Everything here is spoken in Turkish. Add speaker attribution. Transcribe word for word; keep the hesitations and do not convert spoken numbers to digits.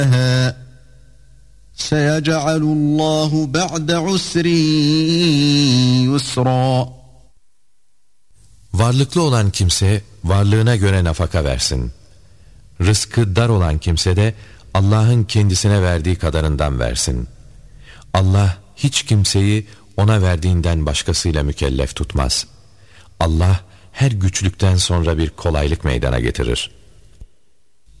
Speaker 1: سَيَجْعَلُ اللّٰهُ بَعْدَ عُسْرٍ يُسْرًا.
Speaker 2: Varlıklı olan kimse varlığına göre nafaka versin. Rızkı dar olan kimse de Allah'ın kendisine verdiği kadarından versin. Allah hiç kimseyi ona verdiğinden başkasıyla mükellef tutmaz. Allah her güçlükten sonra bir kolaylık meydana getirir.